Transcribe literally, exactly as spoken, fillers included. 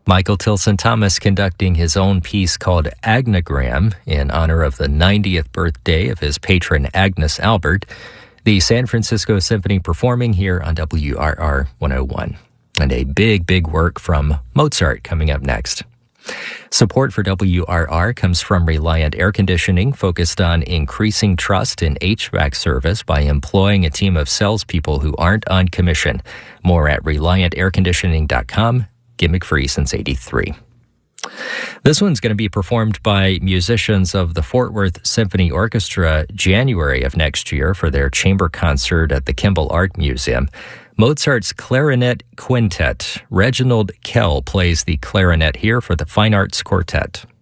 Michael Tilson Thomas conducting his own piece called Agnagram in honor of the ninetieth birthday of his patron Agnes Albert. The San Francisco Symphony performing here on W R R one oh one. And a big, big work from Mozart coming up next. Support for W R R comes from Reliant Air Conditioning, focused on increasing trust in H V A C service by employing a team of salespeople who aren't on commission. More at reliant air conditioning dot com. Gimmick free since eighty-three. This one's going to be performed by musicians of the Fort Worth Symphony Orchestra January of next year for their chamber concert at the Kimball Art Museum. Mozart's Clarinet Quintet. Reginald Kell plays the clarinet here for the Fine Arts Quartet.